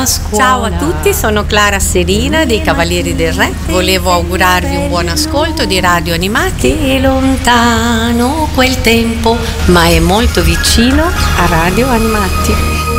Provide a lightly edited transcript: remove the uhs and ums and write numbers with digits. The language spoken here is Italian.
Ciao a tutti, sono Clara Serina dei Cavalieri del Re. Volevo augurarvi un buon ascolto di Radio Animati. È lontano quel tempo, ma è molto vicino a Radio Animati.